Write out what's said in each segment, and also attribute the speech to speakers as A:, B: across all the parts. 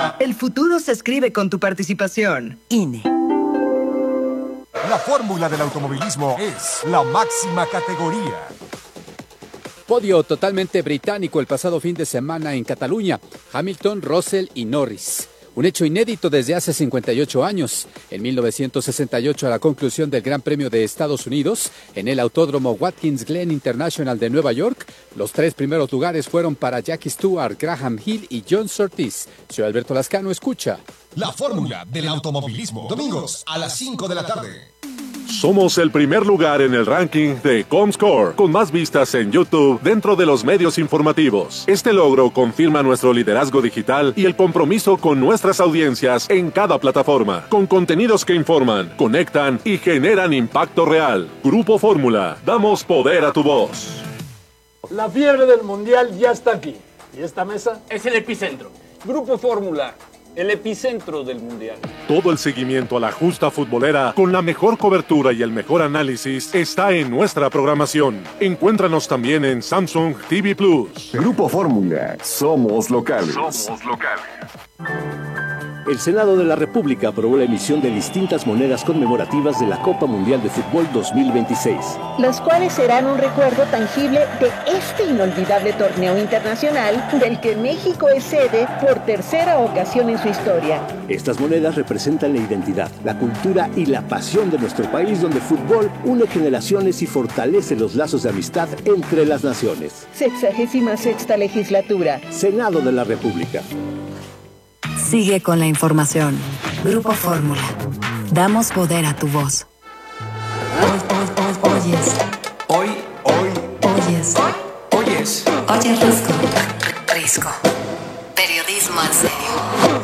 A: El futuro se escribe con tu participación. INE.
B: La fórmula del automovilismo es la máxima categoría.
C: Podio totalmente británico el pasado fin de semana en Cataluña. Hamilton, Russell y Norris. Un hecho inédito desde hace 58 años. En 1968, a la conclusión del Gran Premio de Estados Unidos, en el Autódromo Watkins Glen International de Nueva York, los 3 primeros lugares fueron para Jackie Stewart, Graham Hill y John Surtees. Soy Alberto Lascano, escucha.
B: La fórmula del automovilismo. Domingos a las 5 de la tarde.
D: Somos el primer lugar en el ranking de Comscore, con más vistas en YouTube dentro de los medios informativos. Este logro confirma nuestro liderazgo digital y el compromiso con nuestras audiencias en cada plataforma, con contenidos que informan, conectan y generan impacto real. Grupo Fórmula, damos poder a tu voz.
E: La fiebre del mundial ya está aquí. ¿Y esta mesa?
F: Es el epicentro.
E: Grupo Fórmula, el epicentro del mundial.
D: Todo el seguimiento a la justa futbolera con la mejor cobertura y el mejor análisis está en nuestra programación. Encuéntranos también en Samsung TV Plus.
G: Grupo Fórmula, somos locales.
H: El Senado de la República aprobó la emisión de distintas monedas conmemorativas de la Copa Mundial de Fútbol 2026.
I: Las cuales serán un recuerdo tangible de este inolvidable torneo internacional del que México es sede por tercera ocasión en su historia.
H: Estas monedas representan la identidad, la cultura y la pasión de nuestro país, donde el fútbol une generaciones y fortalece los lazos de amistad entre las naciones.
I: 66ª legislatura.
H: Senado de la República.
A: Sigue con la información. Grupo Fórmula. Damos poder a tu voz. Oyes. Oyes. Oyes Risco. Risco. Periodismo en serio.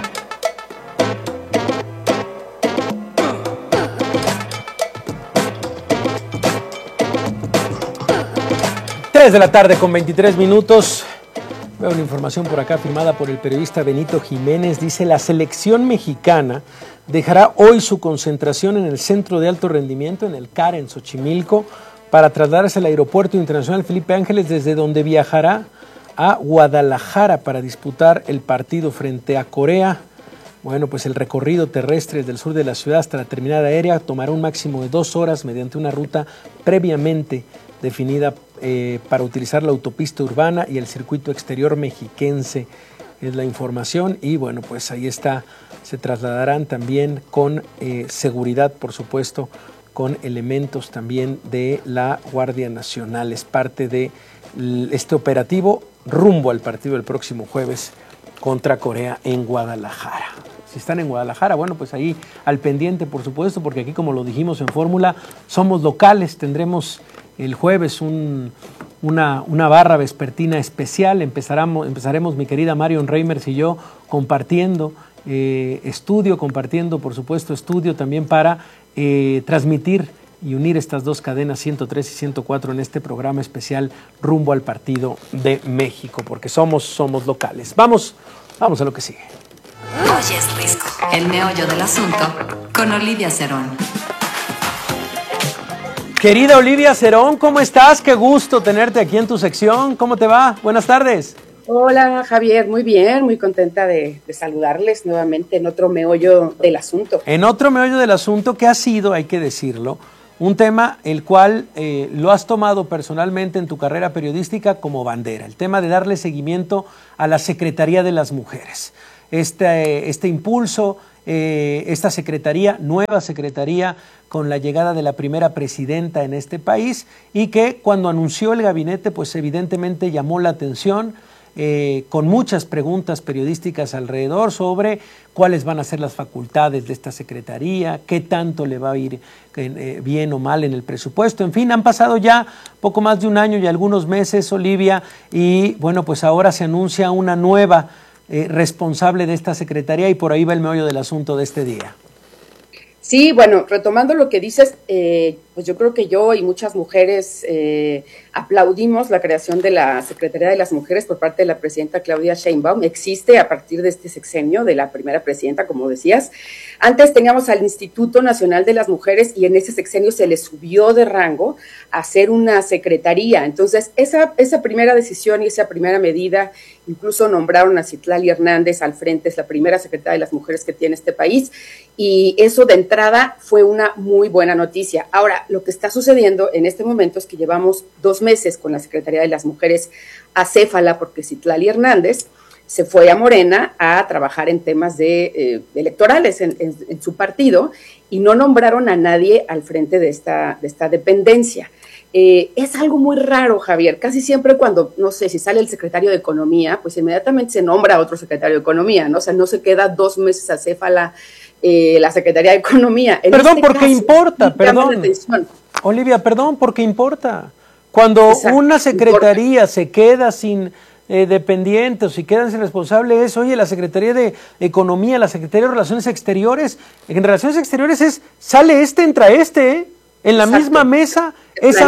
E: 3 de la tarde con 23 minutos. Veo una información por acá firmada por el periodista Benito Jiménez. Dice: la selección mexicana dejará hoy su concentración en el Centro de Alto Rendimiento, en el CAR, en Xochimilco, para trasladarse al Aeropuerto Internacional Felipe Ángeles, desde donde viajará a Guadalajara para disputar el partido frente a Corea. Bueno, pues el recorrido terrestre desde el sur de la ciudad hasta la terminal aérea tomará un máximo de 2 horas mediante una ruta previamente definida para utilizar la autopista urbana y el circuito exterior mexiquense. Es la información y bueno, pues ahí está. Se trasladarán también con seguridad, por supuesto, con elementos también de la Guardia Nacional. Es parte de este operativo rumbo al partido del próximo jueves contra Corea en Guadalajara. Si están en Guadalajara, bueno, pues ahí al pendiente, por supuesto, porque aquí, como lo dijimos en Fórmula, somos locales. Tendremos el jueves una barra vespertina especial. Empezaremos mi querida Marion Reimers y yo compartiendo compartiendo, por supuesto, estudio también para transmitir y unir estas dos cadenas 103 y 104 en este programa especial rumbo al partido de México, porque somos locales. Vamos a lo que sigue.
A: Oyes Risco, el meollo del asunto, con Olivia Cerón.
E: Querida Olivia Cerón, ¿cómo estás? Qué gusto tenerte aquí en tu sección. ¿Cómo te va? Buenas tardes.
J: Hola Javier, muy bien, muy contenta de saludarles nuevamente en otro meollo del asunto.
E: En otro meollo del asunto que ha sido, hay que decirlo, un tema el cual lo has tomado personalmente en tu carrera periodística como bandera, el tema de darle seguimiento a la Secretaría de las Mujeres. Este impulso, esta secretaría, nueva secretaría, con la llegada de la primera presidenta en este país, y que cuando anunció el gabinete, pues evidentemente llamó la atención, con muchas preguntas periodísticas alrededor sobre cuáles van a ser las facultades de esta secretaría, qué tanto le va a ir bien o mal en el presupuesto. En fin, han pasado ya poco más de un año y algunos meses, Olivia, y bueno, pues ahora se anuncia una nueva responsable de esta secretaría, y por ahí va el meollo del asunto de este día.
J: Sí, bueno, retomando lo que dices, pues yo creo que yo y muchas mujeres aplaudimos la creación de la Secretaría de las Mujeres por parte de la presidenta Claudia Sheinbaum. Existe a partir de este sexenio de la primera presidenta, como decías. Antes teníamos al Instituto Nacional de las Mujeres y en ese sexenio se le subió de rango a ser una secretaría. Entonces, esa primera decisión y esa primera medida incluso nombraron a Citlali Hernández al frente, es la primera secretaria de las mujeres que tiene este país, y eso de entrada fue una muy buena noticia. Ahora, lo que está sucediendo en este momento es que llevamos 2 meses con la Secretaría de las Mujeres acéfala, porque Citlali Hernández se fue a Morena a trabajar en temas de electorales en su partido, y no nombraron a nadie al frente de esta dependencia. Es algo muy raro, Javier. Casi siempre cuando, no sé, si sale el secretario de Economía, pues inmediatamente se nombra a otro secretario de Economía, ¿no? O sea, no se queda 2 meses acéfala la Secretaría de Economía.
E: Perdón, porque importa, perdón. Olivia, perdón, porque importa. Cuando una secretaría se queda sin dependientes o si quedan sin responsable oye, la Secretaría de Economía, la Secretaría de Relaciones Exteriores, en Relaciones Exteriores sale entra en la misma mesa, esa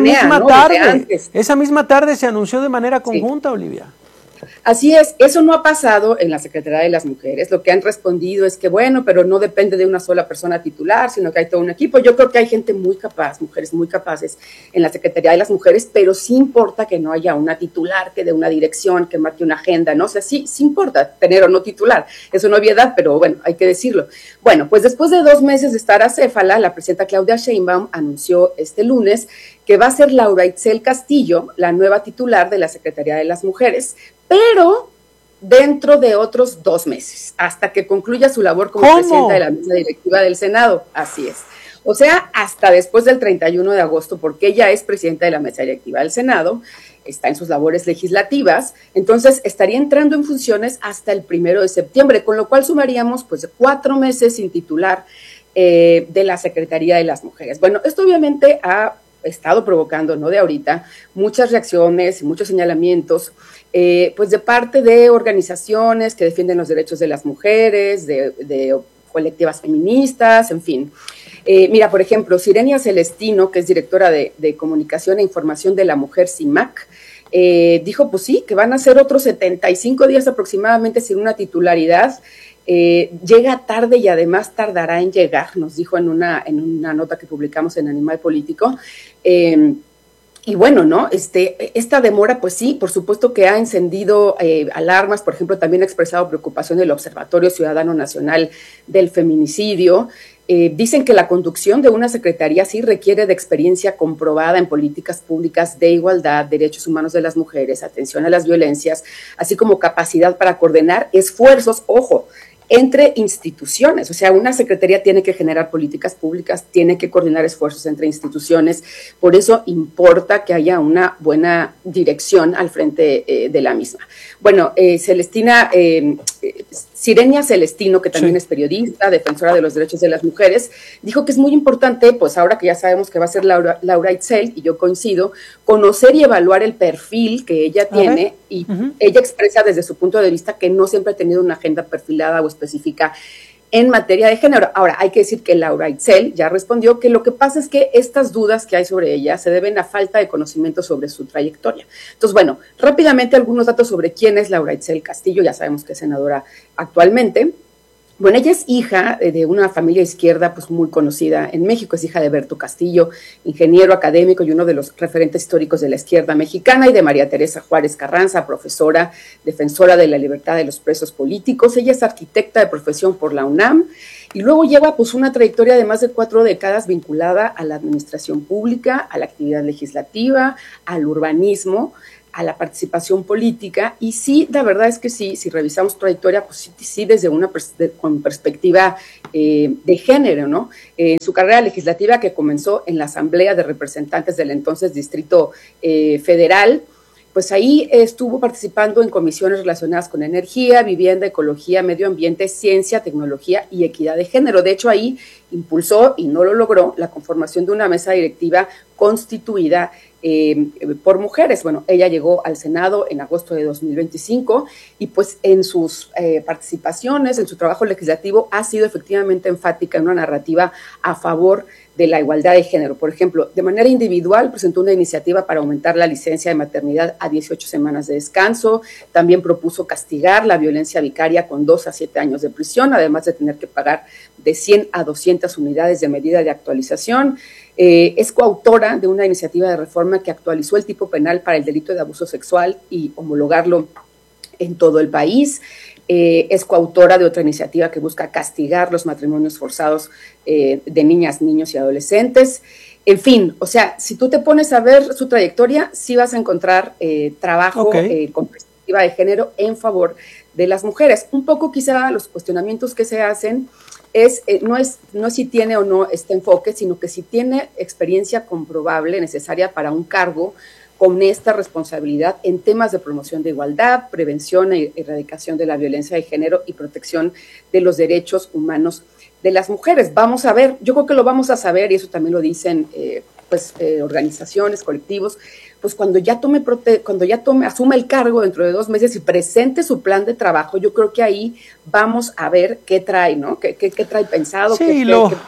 E: misma tarde se anunció de manera conjunta, Olivia.
J: Así es, eso no ha pasado en la Secretaría de las Mujeres. Lo que han respondido es que bueno, pero no depende de una sola persona titular, sino que hay todo un equipo. Yo creo que hay gente muy capaz, mujeres muy capaces en la Secretaría de las Mujeres, pero sí importa que no haya una titular que dé una dirección, que marque una agenda, ¿no? O sea, sí importa tener o no titular, es una obviedad, pero bueno, hay que decirlo. Bueno, pues después de 2 meses de estar acéfala, la presidenta Claudia Sheinbaum anunció este lunes que va a ser Laura Itzel Castillo la nueva titular de la Secretaría de las Mujeres, pero dentro de otros 2 meses, hasta que concluya su labor como presidenta de la mesa directiva del Senado. Así es. O sea, hasta después del 31 de agosto, porque ella es presidenta de la mesa directiva del Senado, está en sus labores legislativas, entonces estaría entrando en funciones hasta el 1 de septiembre, con lo cual sumaríamos pues 4 meses sin titular de la Secretaría de las Mujeres. Bueno, esto obviamente ha estado provocando, no de ahorita, muchas reacciones y muchos señalamientos, pues de parte de organizaciones que defienden los derechos de las mujeres, de colectivas feministas, en fin. Mira, por ejemplo, Sirenia Celestino, que es directora de Comunicación e Información de la Mujer CIMAC, dijo, pues sí, que van a ser otros 75 días aproximadamente sin una titularidad. Llega tarde y además tardará en llegar, nos dijo en una nota que publicamos en Animal Político. Y bueno, ¿no? Esta demora, pues sí, por supuesto que ha encendido alarmas. Por ejemplo, también ha expresado preocupación el Observatorio Ciudadano Nacional del Feminicidio. Dicen que la conducción de una secretaría sí requiere de experiencia comprobada en políticas públicas de igualdad, derechos humanos de las mujeres, atención a las violencias, así como capacidad para coordinar esfuerzos, ojo, entre instituciones. O sea, una secretaría tiene que generar políticas públicas, tiene que coordinar esfuerzos entre instituciones, por eso importa que haya una buena dirección al frente de la misma. Bueno, Sirenia Celestino, que también es periodista, defensora de los derechos de las mujeres, dijo que es muy importante, pues ahora que ya sabemos que va a ser Laura Itzel, y yo coincido, conocer y evaluar el perfil que ella tiene, y ella expresa desde su punto de vista que no siempre ha tenido una agenda perfilada o específica en materia de género. Ahora, hay que decir que Laura Itzel ya respondió que lo que pasa es que estas dudas que hay sobre ella se deben a falta de conocimiento sobre su trayectoria. Entonces, bueno, rápidamente algunos datos sobre quién es Laura Itzel Castillo, ya sabemos que es senadora actualmente. Bueno, ella es hija de una familia izquierda pues muy conocida en México, es hija de Berto Castillo, ingeniero académico y uno de los referentes históricos de la izquierda mexicana, y de María Teresa Juárez Carranza, profesora, defensora de la libertad de los presos políticos. Ella es arquitecta de profesión por la UNAM y luego lleva pues una trayectoria de más de 4 décadas vinculada a la administración pública, a la actividad legislativa, al urbanismo, a la participación política. Y sí, la verdad es que sí, si revisamos trayectoria, pues sí desde con perspectiva de género, ¿no? En su carrera legislativa, que comenzó en la Asamblea de Representantes del entonces Distrito Federal, pues ahí estuvo participando en comisiones relacionadas con energía, vivienda, ecología, medio ambiente, ciencia, tecnología y equidad de género. De hecho, ahí impulsó, y no lo logró, la conformación de una mesa directiva constituida por mujeres. Bueno, ella llegó al Senado en agosto de 2025 y pues en sus participaciones, en su trabajo legislativo, ha sido efectivamente enfática en una narrativa a favor de la igualdad de género. Por ejemplo, de manera individual presentó una iniciativa para aumentar la licencia de maternidad a 18 semanas de descanso. También propuso castigar la violencia vicaria con 2 a 7 años de prisión, además de tener que pagar de 100 a 200 unidades de medida de actualización. Es coautora de una iniciativa de reforma que actualizó el tipo penal para el delito de abuso sexual y homologarlo en todo el país. Es coautora de otra iniciativa que busca castigar los matrimonios forzados de niñas, niños y adolescentes. En fin, o sea, si tú te pones a ver su trayectoria, sí vas a encontrar trabajo con perspectiva de género en favor de las mujeres. Un poco quizá los cuestionamientos que se hacen no es si tiene o no este enfoque, sino que si tiene experiencia comprobable necesaria para un cargo con esta responsabilidad en temas de promoción de igualdad, prevención e erradicación de la violencia de género y protección de los derechos humanos de las mujeres. Vamos a ver, yo creo que lo vamos a saber, y eso también lo dicen organizaciones, colectivos, pues cuando ya asuma el cargo dentro de 2 meses y presente su plan de trabajo, yo creo que ahí vamos a ver qué trae, ¿no? ¿Qué trae pensado?
E: Sí,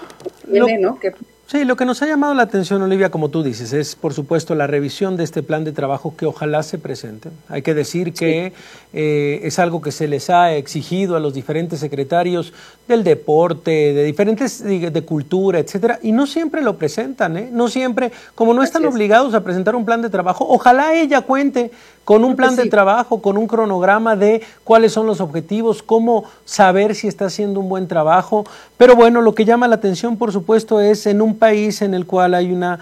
J: ¿no?
E: Sí, lo que nos ha llamado la atención, Olivia, como tú dices, es por supuesto la revisión de este plan de trabajo que ojalá se presente. Hay que decir que es algo que se les ha exigido a los diferentes secretarios del deporte, de diferentes, de cultura, etcétera, y no siempre lo presentan, ¿eh? No siempre, como no están obligados a presentar un plan de trabajo, ojalá ella cuente con un plan de trabajo, con un cronograma de cuáles son los objetivos, cómo saber si está haciendo un buen trabajo. Pero bueno, lo que llama la atención, por supuesto, es en un país en el cual hay una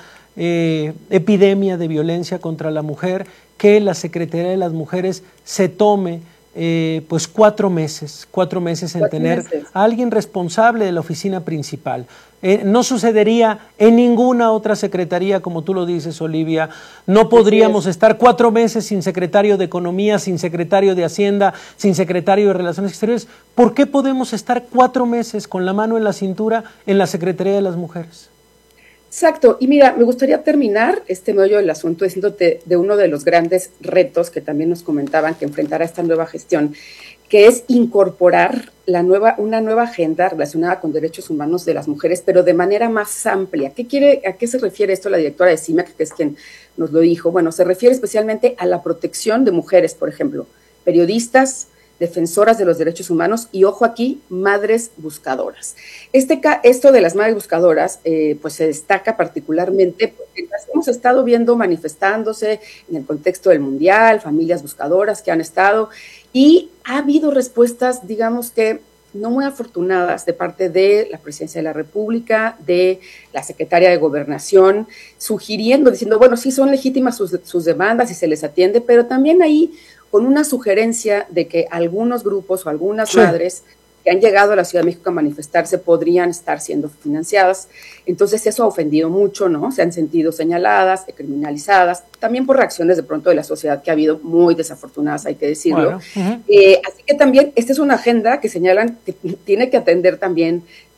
E: epidemia de violencia contra la mujer, que la Secretaría de las Mujeres se tome pues 4 meses en tener a alguien responsable de la oficina principal. No sucedería en ninguna otra secretaría, como tú lo dices, Olivia. No podríamos estar 4 meses sin secretario de Economía, sin secretario de Hacienda, sin secretario de Relaciones Exteriores. ¿Por qué podemos estar 4 meses con la mano en la cintura en la Secretaría de las Mujeres?
J: Exacto, y mira, me gustaría terminar este meollo del asunto diciéndote de uno de los grandes retos que también nos comentaban que enfrentará esta nueva gestión, que es incorporar una nueva agenda relacionada con derechos humanos de las mujeres, pero de manera más amplia. ¿A qué se refiere esto la directora de CIMAC, que es quien nos lo dijo? Bueno, se refiere especialmente a la protección de mujeres, por ejemplo, periodistas, defensoras de los derechos humanos y, ojo aquí, madres buscadoras. Esto de las madres buscadoras pues se destaca particularmente porque las hemos estado viendo manifestándose en el contexto del Mundial, familias buscadoras que han estado, y ha habido respuestas, digamos que no muy afortunadas de parte de la Presidencia de la República, de la Secretaria de Gobernación, diciendo, bueno, sí son legítimas sus demandas y se les atiende, pero también ahí con una sugerencia de que algunos grupos o algunas madres que han llegado a la Ciudad de México a manifestarse podrían estar siendo financiadas. Entonces eso ha ofendido mucho, ¿no? Se han sentido señaladas, criminalizadas, también por reacciones de pronto de la sociedad que ha habido muy desafortunadas, hay que decirlo. Bueno, así que también esta es una agenda que señalan que tendría que atender también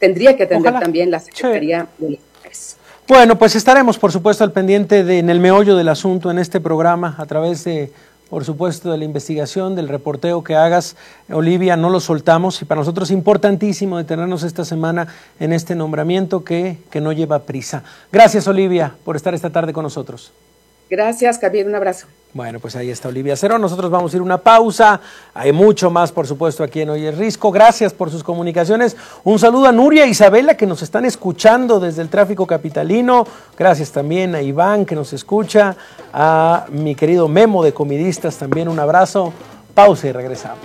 J: la Secretaría de las Mujeres.
E: Bueno, pues estaremos, por supuesto, al pendiente en el meollo del asunto en este programa a través de, por supuesto, de la investigación, del reporteo que hagas, Olivia. No lo soltamos y para nosotros es importantísimo detenernos esta semana en este nombramiento que no lleva prisa. Gracias, Olivia, por estar esta tarde con nosotros.
J: Gracias, Javier, un abrazo.
E: Bueno, pues ahí está Olivia Cerón. Nosotros vamos a ir a una pausa. Hay mucho más, por supuesto, aquí en Hoy es Risco. Gracias por sus comunicaciones. Un saludo a Nuria e Isabela, que nos están escuchando desde el tráfico capitalino. Gracias también a Iván, que nos escucha. A mi querido Memo de Comidistas, también un abrazo. Pausa y regresamos.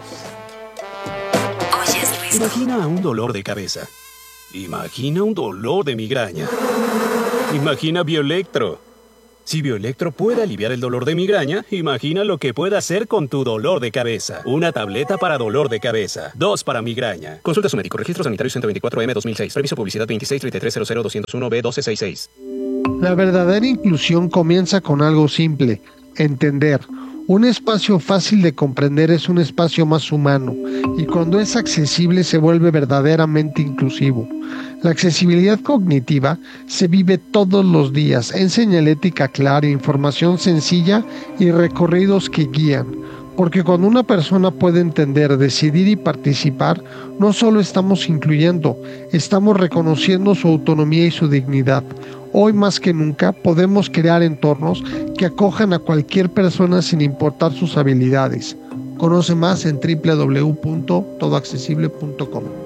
F: Hoy es Risco. Imagina un dolor de cabeza. Imagina un dolor de migraña. Imagina Bioelectro. Si Bioelectro puede aliviar el dolor de migraña, imagina lo que puede hacer con tu dolor de cabeza. Una tableta para dolor de cabeza, 2 para migraña. Consulta a su médico. Registro sanitario 124M 2006. Permiso publicidad 2633000201B1266.
K: La verdadera inclusión comienza con algo simple: entender. Un espacio fácil de comprender es un espacio más humano, y cuando es accesible se vuelve verdaderamente inclusivo. La accesibilidad cognitiva se vive todos los días en señalética clara, información sencilla y recorridos que guían. Porque cuando una persona puede entender, decidir y participar, no solo estamos incluyendo, estamos reconociendo su autonomía y su dignidad. Hoy más que nunca podemos crear entornos que acojan a cualquier persona sin importar sus habilidades. Conoce más en www.todoaccesible.com.